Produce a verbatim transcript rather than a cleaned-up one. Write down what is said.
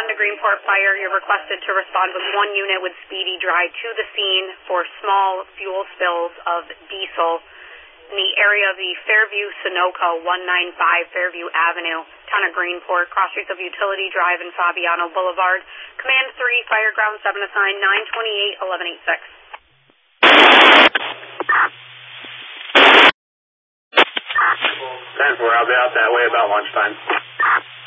to Greenport Fire. You're requested to respond with one unit with speedy dry to the scene for small fuel spills of diesel in the area of the Fairview-Sunoco one ninety-five Fairview Avenue, town of Greenport, cross streets of Utility Drive and Fabiano Boulevard. Command three, Fire Ground seven assign nine twenty-eight eleven eighty-six. ten four, I'll be out that way about lunchtime.